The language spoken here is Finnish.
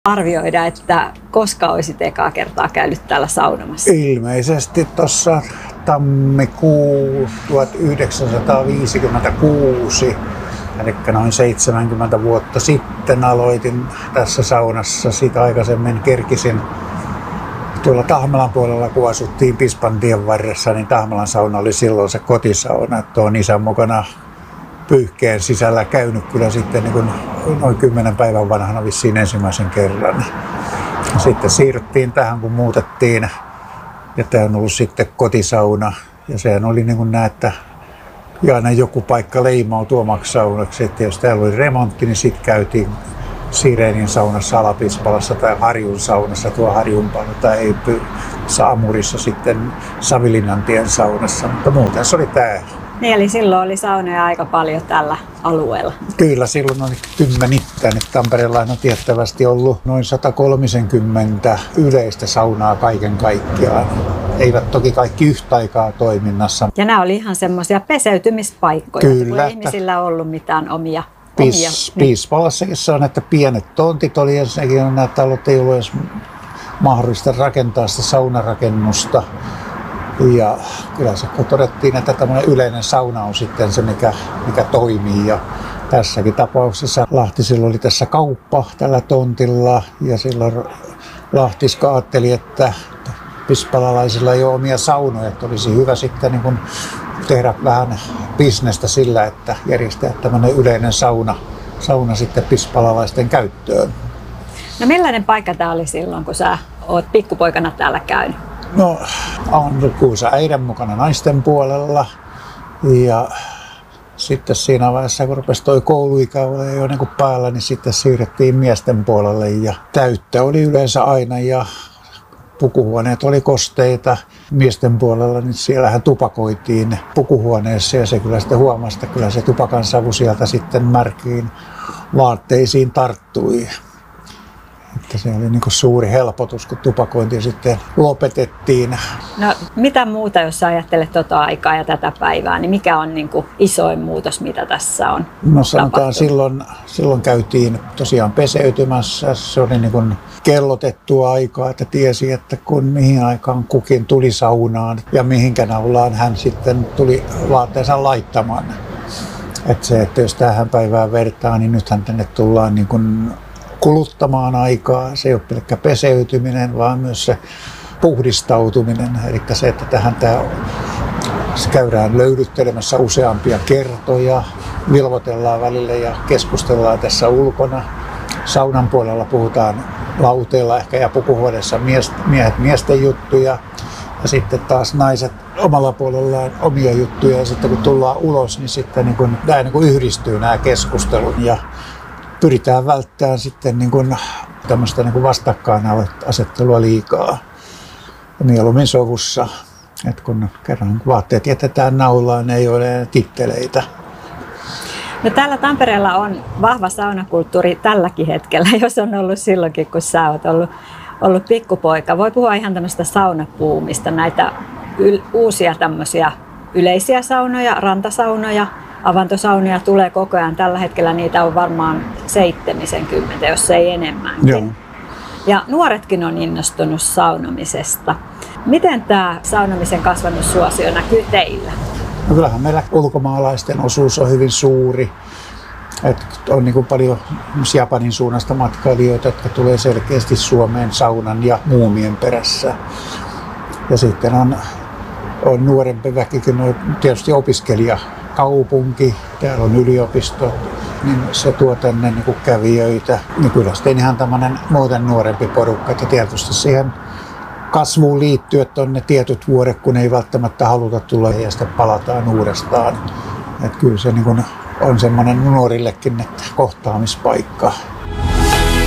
arvioida, että koska olisit ekaa kertaa käynyt täällä saunomassa? Ilmeisesti tuossa tammikuu 1956, eli noin 70 vuotta sitten aloitin tässä saunassa. Siitä aikaisemmin kerkisin tuolla Tahmelan puolella, kun asuttiin Pispantien varressa, niin Tahmelan sauna oli silloin se kotisauna. Tuon isän mukana pyyhkeen sisällä käynyt kyllä sitten niin kuin noin 10 päivän vanhana vissiin ensimmäisen kerran. Sitten siirryttiin tähän, kun muutettiin, ja tämä on ollut sitten kotisauna. Ja sehän oli niin kuin näette, ja aina joku paikka leimautui omaksi saunaksi. Että jos täällä oli remontti, niin sitten käytiin Sireenin saunassa Ala-Pispalassa tai Harjun saunassa, tuo Harjunpano tai Saamurissa sitten Savilinnantien saunassa. Mutta muuten se oli tämä. Niin, eli silloin oli saunoja aika paljon tällä alueella. Kyllä, silloin oli kymmenittäin. Tampereella on tiettävästi ollut noin 130 yleistä saunaa kaiken kaikkiaan. Eivät toki kaikki yhtä aikaa toiminnassa. Ja nämä oli ihan semmoisia peseytymispaikkoja, kyllä, kun ei ihmisillä ollut mitään omia. Piispalassakin se on, että pienet tontit oli ensinnäkin, nämä talot ei ollut edes mahdollista rakentaa sitä saunarakennusta. Ja kyllä se todettiin, että tämmöinen yleinen sauna on sitten se, mikä toimii. Ja tässäkin tapauksessa Lahtisilla oli tässä kauppa tällä tontilla. Ja silloin Lahtiska ajatteli, että pispalalaisilla ei ole omia saunoja. Että olisi hyvä sitten niin kuin tehdä vähän bisnestä sillä, että järjestää tämmöinen yleinen sauna sitten pispalalaisten käyttöön. No millainen paikka tämä oli silloin, kun sä oot pikkupoikana täällä käynyt? No, alkuunsa äidin mukana naisten puolella, ja sitten siinä vaiheessa, kun rupesi toi kouluikä olemaan jo niin kuin päällä, niin sitten siirrettiin miesten puolelle, ja täyttä oli yleensä aina, ja pukuhuoneet oli kosteita miesten puolella, niin siellähän tupakoitiin pukuhuoneessa, ja se kyllä sitten huomasi, että kyllä se tupakan savu sieltä sitten märkiin vaatteisiin tarttui. Että se oli niin kuin suuri helpotus, kun tupakointi sitten lopetettiin. No mitä muuta, jos sä ajattelet tota aikaa ja tätä päivää, niin mikä on niin kuin isoin muutos, mitä tässä on No sanotaan silloin käytiin tosiaan peseytymässä. Se oli niin kuin kellotettua aikaa, että tiesi, että kun mihin aikaan kukin tuli saunaan ja mihinkä naulaan hän sitten tuli vaatteensa laittamaan. Että jos tähän päivään vertaa, niin nythän tänne tullaan niin kuin kuluttamaan aikaa. Se ei ole pelkkä peseytyminen, vaan myös se puhdistautuminen. Eli se, että tähän se käydään löydyttelemässä useampia kertoja, vilvotellaan välillä ja keskustellaan tässä ulkona. Saunan puolella puhutaan lauteilla ehkä ja pukuhuoneessa miehet miesten juttuja. Ja sitten taas naiset omalla puolellaan omia juttuja. Ja sitten kun tullaan ulos, niin sitten niin kuin yhdistyy nämä keskustelut. Ja pyritään välttämään sitten tämmöistä vastakkainasettelua liikaa. Ja mieluummin sovussa, että kun kerran vaatteet jätetään naulaan, ei ole enää titteleitä. No täällä Tampereella on vahva saunakulttuuri tälläkin hetkellä, jos on ollut silloinkin, kun sä oot ollut pikkupoika. Voi puhua ihan tämmöistä saunapuumista, näitä uusia tämmöisiä yleisiä saunoja, rantasaunoja. Avantosaunia tulee koko ajan. Tällä hetkellä niitä on varmaan 70, jos ei enemmänkin. Joo. Ja nuoretkin on innostunut saunomisesta. Miten tämä saunomisen kasvanut suosio näkyy teillä? No kyllähän meillä ulkomaalaisten osuus on hyvin suuri. On niin kuin paljon Japanin suunnasta matkailijoita, jotka tulee selkeästi Suomeen saunan ja muumien perässä. Ja sitten on nuorempi väkikin, tietysti opiskelijakaupunki, täällä on yliopisto, niin se tuo tänne niin kuin kävijöitä. Niin kyllä sitten ihan tämmöinen muuten nuorempi porukka, että tietysti siihen kasvuun liittyy, että on ne tietyt vuodet, kun ei välttämättä haluta tulla ja sitten palataan uudestaan. Että kyllä se niin kuin on semmoinen nuorillekin että kohtaamispaikka.